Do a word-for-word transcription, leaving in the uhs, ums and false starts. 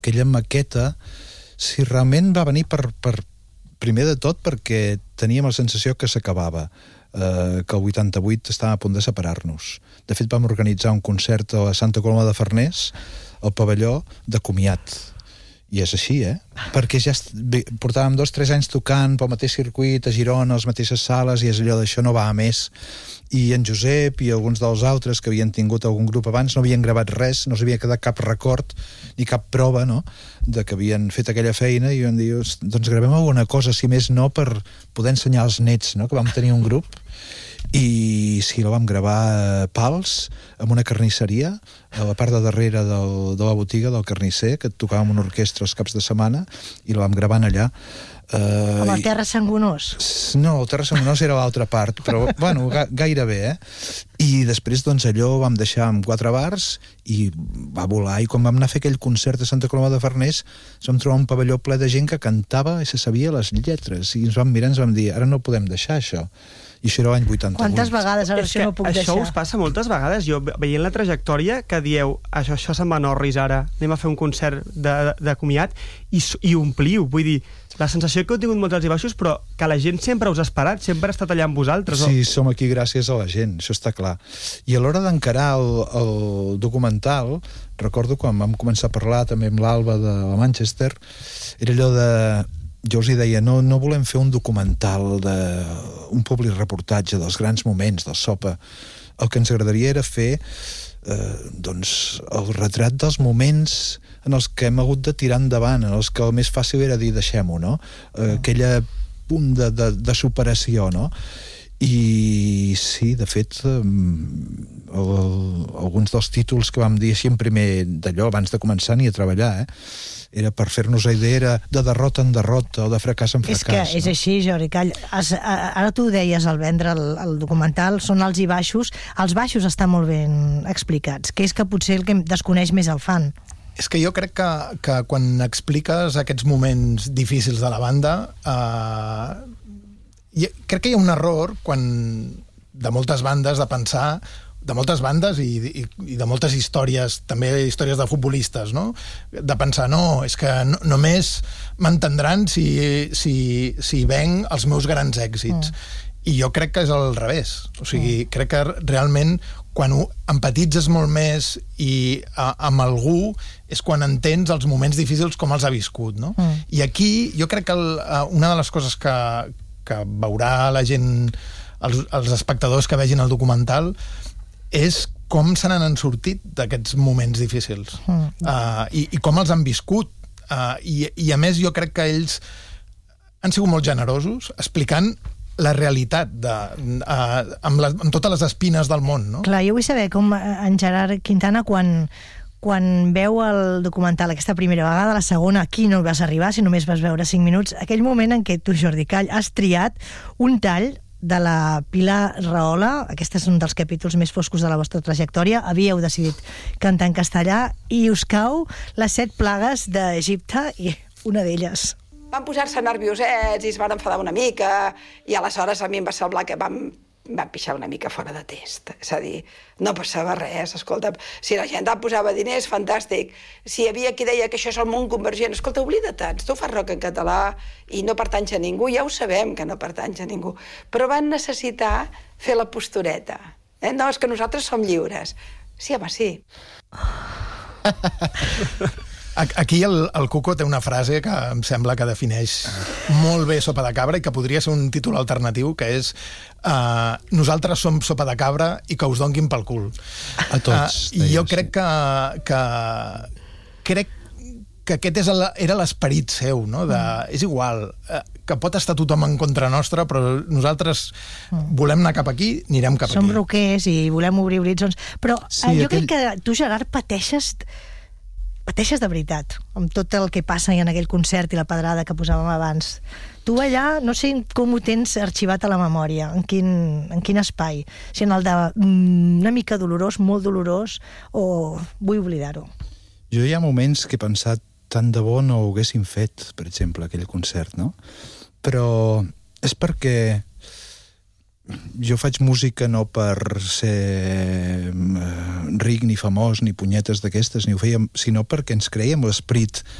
aquella maqueta, si realment va venir per, per primer de tot perquè teníem la sensació que s'acabava, eh, que el vuitanta-vuit estava a punt de separar-nos. De fet, vam organitzar un concert a Santa Coloma de Farners, al pavelló, de comiat. I és així, eh? Perquè ja est... portàvem dos o tres anys tocant pel mateix circuit, a Girona, a les mateixes sales, i és allò d'això no va a més. I en Josep i alguns dels altres que havien tingut algun grup abans no havien gravat res, no s'havia quedat cap record ni cap prova, no?, de que havien fet aquella feina, i vam dir, doncs gravem alguna cosa, si més no, per poder ensenyar als nets, no?, que vam tenir un grup. I sí, la vam gravar a Pals, en una carnisseria, a la part de darrere del, de la botiga del carnisser, que tocàvem una orquestra els caps de setmana, i la vam gravant allà. Uh, Com el Terra Sangonós? No, el Terra Sangonós era l'altra part, però, bueno, ga gairebé, eh? I després, doncs, allò vam deixar amb quatre bars i va volar, i quan vam anar a fer aquell concert a Santa Coloma de Farners ens vam trobar un pavelló ple de gent que cantava i se sabia les lletres, i ens vam mirar i ens vam dir, ara no podem deixar això. I això era l'any vuitanta-vuit. Quantes vegades ara És això que no puc això deixar? us passa moltes vegades. Jo, veient la trajectòria, que dieu, això, això se'n va a Norris ara, anem a fer un concert de, de, de comiat, i, i ompliu. Vull dir, la sensació que heu tingut molts alts i baixos, però que la gent sempre us ha esperat, sempre ha estat allà amb vosaltres. Sí, som aquí gràcies a la gent, això està clar. I a l'hora d'encarar el, el documental, recordo quan vam començar a parlar també amb l'Alba de Manchester, era allò de... Jo els hi deia, no, no volem fer un documental de un public reportatge dels grans moments del Sopa. El que ens agradaria era fer eh, doncs, el retrat dels moments en els que hem hagut de tirar endavant, en els que el més fàcil era dir deixem-ho, no? Eh, aquella punt de, de, de superació, no? I sí, de fet, eh, el, alguns dels títols que vam dir així en primer d'allò, abans de començar ni a treballar, eh? Era per fer-nos la idea, era de derrota en derrota o de fracàs en fracàs. És que no? és així, Jordi Call. Has, ara tu ho deies al vendre el, el documental, són alts i baixos. Els baixos estan molt ben explicats, que és que potser el que desconeix més el fan. És que jo crec que, que quan expliques aquests moments difícils de la banda, eh, crec que hi ha un error quan, de moltes bandes, de pensar de moltes bandes i, i, i de moltes històries, també històries de futbolistes, no? De pensar, no, és que no, només m'entendran si, si, si venc els meus grans èxits. Mm. I jo crec que és al revés. O sigui, mm. crec que realment quan empatitzes molt més i a, amb algú és quan entens els moments difícils com els ha viscut, no? Mm. I aquí jo crec que el, una de les coses que, que veurà la gent, els, els espectadors que vegin el documental, és com se n'han sortit d'aquests moments difícils mm. uh, i, i com els han viscut uh, i, i a més jo crec que ells han sigut molt generosos explicant la realitat de, uh, amb, les, amb totes les espines del món, no? Clar, jo vull saber com en Gerard Quintana quan, quan veu el documental aquesta primera vegada, la segona aquí no vas arribar si només vas veure cinc minuts, aquell moment en què tu, Jordi Call, has triat un tall de la Pilar Rahola, aquest és un dels capítols més foscos de la vostra trajectòria, havíeu decidit cantar en castellà i us cau les set plagues d'Egipte i una d'elles. Van posar-se nerviosets i es van enfadar una mica i aleshores a mi em va semblar que vam, vam pixar una mica fora de test. És a dir, no passava res, escolta, si la gent posava diners, fantàstic. Si hi havia qui deia que això és el món convergent, escolta, oblida-te'n, tu fas rock en català i no pertanys a ningú, ja ho sabem que no pertanys a ningú, però van necessitar fer la postureta. Eh? No, és que nosaltres som lliures. Sí, home, sí. Aquí el, el Cuco té una frase que em sembla que defineix molt bé Sopa de Cabra i que podria ser un títol alternatiu, que és uh, nosaltres som sopa de cabra i que us donguin pel cul. A tots. Uh, I jo crec que, que crec que aquest és el, era l'esperit seu, no? De, és igual, uh, que pot estar tothom en contra nostra, però nosaltres volem anar cap aquí, anirem cap Som aquí. Som roquers i volem obrir horitzons. Però sí, jo aquell... crec que tu, Gerard, pateixes... pateixes de veritat, amb tot el que passa en aquell concert i la pedrada que posàvem abans. Tu allà, no sé com ho tens arxivat a la memòria, en quin, en quin espai, si en el de mm, una mica dolorós, molt dolorós, o vull oblidar-ho. Jo hi ha moments que he pensat tant de bo no ho haguéssim fet, per exemple, aquell concert, no? Però és perquè jo faig música no per ser ric ni famós ni punyetes d'aquestes, ni ho fèiem, sinó perquè ens creiem l'esperit